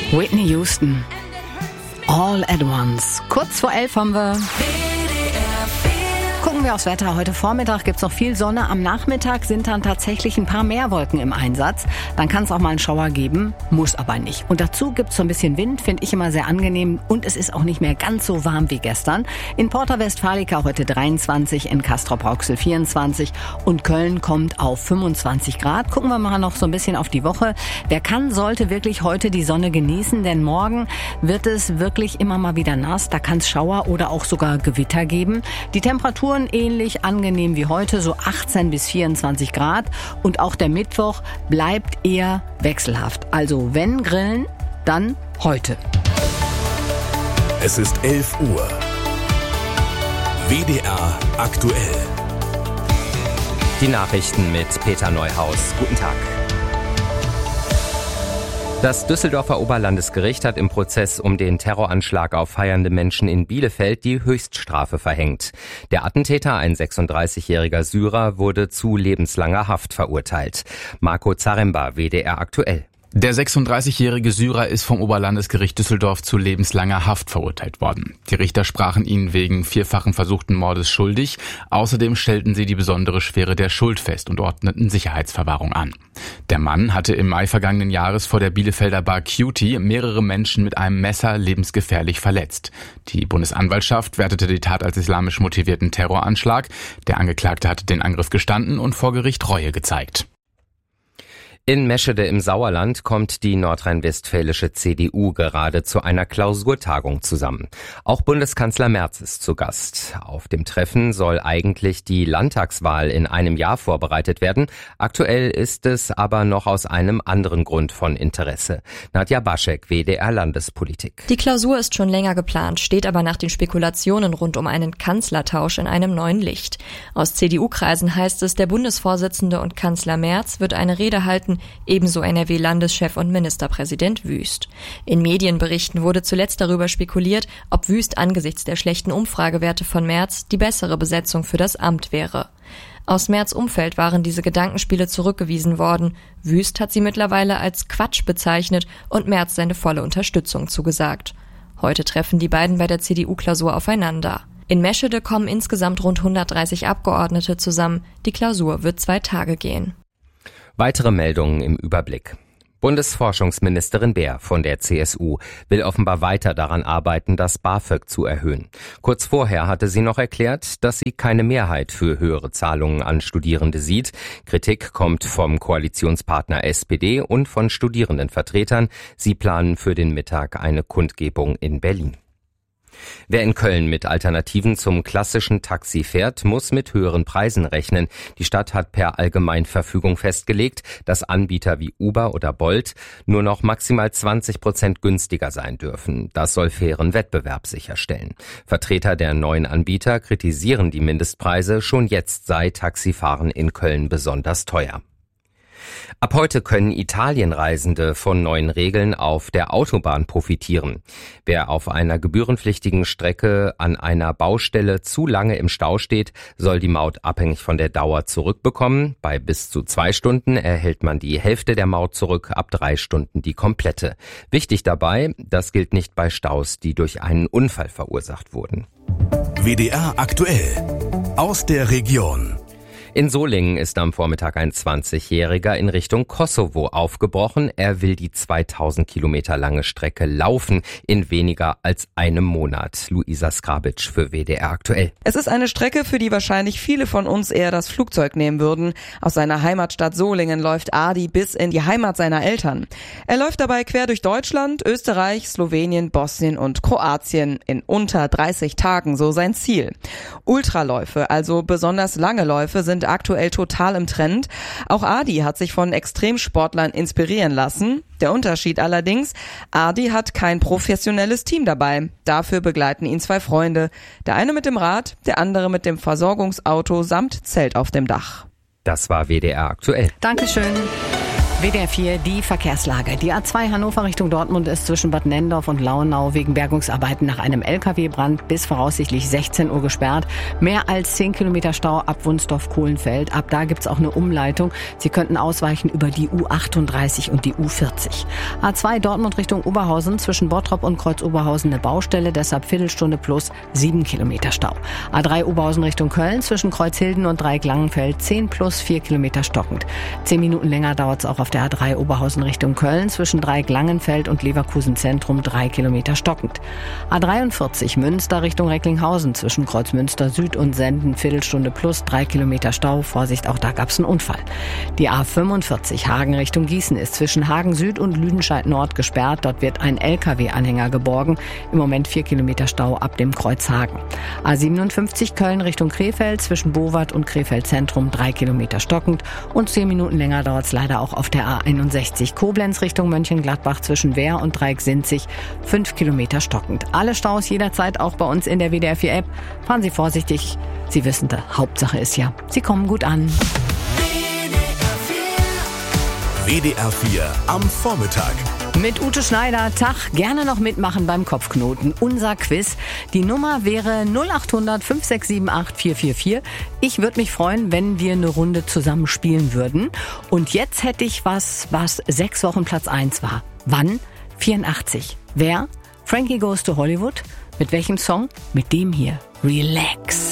Whitney Houston. All at once. Kurz vor 11 haben wir... Gucken wir aufs Wetter. Heute Vormittag gibt's noch viel Sonne. Am Nachmittag sind dann tatsächlich ein paar mehr Wolken im Einsatz. Dann kann es auch mal einen Schauer geben, muss aber nicht. Und dazu gibt's so ein bisschen Wind, finde ich immer sehr angenehm. Und es ist auch nicht mehr ganz so warm wie gestern. In Porta Westfalica heute 23, in Castrop-Rauxel 24 und Köln kommt auf 25 Grad. Gucken wir mal noch so ein bisschen auf die Woche. Wer kann, sollte wirklich heute die Sonne genießen, denn morgen wird es wirklich immer mal wieder nass. Da kann es Schauer oder auch sogar Gewitter geben. Die Temperaturen ähnlich angenehm wie heute, so 18 bis 24 Grad. Und auch der Mittwoch bleibt eher wechselhaft. Also wenn grillen, dann heute. Es ist 11 Uhr. WDR aktuell. Die Nachrichten mit Peter Neuhaus. Guten Tag. Das Düsseldorfer Oberlandesgericht hat im Prozess um den Terroranschlag auf feiernde Menschen in Bielefeld die Höchststrafe verhängt. Der Attentäter, ein 36-jähriger Syrer, wurde zu lebenslanger Haft verurteilt. Marco Zaremba, WDR aktuell. Der 36-jährige Syrer ist vom Oberlandesgericht Düsseldorf zu lebenslanger Haft verurteilt worden. Die Richter sprachen ihn wegen 4-fachen versuchten Mordes schuldig. Außerdem stellten sie die besondere Schwere der Schuld fest und ordneten Sicherheitsverwahrung an. Der Mann hatte im Mai vergangenen Jahres vor der Bielefelder Bar Cutie mehrere Menschen mit einem Messer lebensgefährlich verletzt. Die Bundesanwaltschaft wertete die Tat als islamisch motivierten Terroranschlag. Der Angeklagte hatte den Angriff gestanden und vor Gericht Reue gezeigt. In Meschede im Sauerland kommt die nordrhein-westfälische CDU gerade zu einer Klausurtagung zusammen. Auch Bundeskanzler Merz ist zu Gast. Auf dem Treffen soll eigentlich die Landtagswahl in einem Jahr vorbereitet werden. Aktuell ist es aber noch aus einem anderen Grund von Interesse. Nadja Baschek, WDR Landespolitik. Die Klausur ist schon länger geplant, steht aber nach den Spekulationen rund um einen Kanzlertausch in einem neuen Licht. Aus CDU-Kreisen heißt es, der Bundesvorsitzende und Kanzler Merz wird eine Rede halten, ebenso NRW-Landeschef und Ministerpräsident Wüst. In Medienberichten wurde zuletzt darüber spekuliert, ob Wüst angesichts der schlechten Umfragewerte von Merz die bessere Besetzung für das Amt wäre. Aus Merz' Umfeld waren diese Gedankenspiele zurückgewiesen worden. Wüst hat sie mittlerweile als Quatsch bezeichnet und Merz seine volle Unterstützung zugesagt. Heute treffen die beiden bei der CDU-Klausur aufeinander. In Meschede kommen insgesamt rund 130 Abgeordnete zusammen. Die Klausur wird 2 Tage gehen. Weitere Meldungen im Überblick. Bundesforschungsministerin Beer von der CSU will offenbar weiter daran arbeiten, das BAföG zu erhöhen. Kurz vorher hatte sie noch erklärt, dass sie keine Mehrheit für höhere Zahlungen an Studierende sieht. Kritik kommt vom Koalitionspartner SPD und von Studierendenvertretern. Sie planen für den Mittag eine Kundgebung in Berlin. Wer in Köln mit Alternativen zum klassischen Taxi fährt, muss mit höheren Preisen rechnen. Die Stadt hat per Allgemeinverfügung festgelegt, dass Anbieter wie Uber oder Bolt nur noch maximal 20% günstiger sein dürfen. Das soll fairen Wettbewerb sicherstellen. Vertreter der neuen Anbieter kritisieren die Mindestpreise. Schon jetzt sei Taxifahren in Köln besonders teuer. Ab heute können Italienreisende von neuen Regeln auf der Autobahn profitieren. Wer auf einer gebührenpflichtigen Strecke an einer Baustelle zu lange im Stau steht, soll die Maut abhängig von der Dauer zurückbekommen. Bei bis zu 2 Stunden erhält man die Hälfte der Maut zurück, ab 3 Stunden die komplette. Wichtig dabei, das gilt nicht bei Staus, die durch einen Unfall verursacht wurden. WDR aktuell. Aus der Region. In Solingen ist am Vormittag ein 20-Jähriger in Richtung Kosovo aufgebrochen. Er will die 2000 Kilometer lange Strecke laufen in weniger als einem Monat. Luisa Skrabic für WDR aktuell. Es ist eine Strecke, für die wahrscheinlich viele von uns eher das Flugzeug nehmen würden. Aus seiner Heimatstadt Solingen läuft Adi bis in die Heimat seiner Eltern. Er läuft dabei quer durch Deutschland, Österreich, Slowenien, Bosnien und Kroatien in unter 30 Tagen, so sein Ziel. Ultraläufe, also besonders lange Läufe, sind aktuell total im Trend. Auch Adi hat sich von Extremsportlern inspirieren lassen. Der Unterschied allerdings, Adi hat kein professionelles Team dabei. Dafür begleiten ihn 2 Freunde. Der eine mit dem Rad, der andere mit dem Versorgungsauto samt Zelt auf dem Dach. Das war WDR aktuell. Dankeschön. WDR 4, die Verkehrslage. Die A2 Hannover Richtung Dortmund ist zwischen Bad Nenndorf und Lauenau wegen Bergungsarbeiten nach einem LKW-Brand bis voraussichtlich 16 Uhr gesperrt. Mehr als 10 Kilometer Stau ab Wunsdorf-Kohlenfeld. Ab da gibt's auch eine Umleitung. Sie könnten ausweichen über die U38 und die U40. A2 Dortmund Richtung Oberhausen zwischen Bottrop und Kreuz Oberhausen eine Baustelle, deshalb Viertelstunde plus 7 Kilometer Stau. A3 Oberhausen Richtung Köln zwischen Kreuzhilden und Dreieck-Langenfeld 10 plus 4 Kilometer stockend. 10 Minuten länger dauert's auch auf der A3 Oberhausen Richtung Köln zwischen Dreieck-Langenfeld und Leverkusen Zentrum 3 Kilometer stockend. A43 Münster Richtung Recklinghausen zwischen Kreuzmünster Süd und Senden Viertelstunde plus 3 Kilometer Stau. Vorsicht, auch da gab's einen Unfall. Die A45 Hagen Richtung Gießen ist zwischen Hagen Süd und Lüdenscheid Nord gesperrt. Dort wird ein LKW-Anhänger geborgen. Im Moment 4 Kilometer Stau ab dem Kreuz Hagen. A57 Köln Richtung Krefeld zwischen Bowart und Krefeld Zentrum 3 Kilometer stockend. Und 10 Minuten länger dauert's leider auch auf der A61 Koblenz Richtung Mönchengladbach zwischen Wehr und Dreieck-Sinzig 5 Kilometer stockend. Alle Staus jederzeit auch bei uns in der WDR 4 App. Fahren Sie vorsichtig. Sie wissen, die Hauptsache ist ja, Sie kommen gut an. WDR 4 am Vormittag. Mit Ute Schneider, Tag, gerne noch mitmachen beim Kopfknoten. Unser Quiz. Die Nummer wäre 0800 5678 444. Ich würde mich freuen, wenn wir eine Runde zusammen spielen würden. Und jetzt hätte ich was 6 Wochen Platz 1 war. Wann? 84. Wer? Frankie Goes to Hollywood. Mit welchem Song? Mit dem hier. Relax.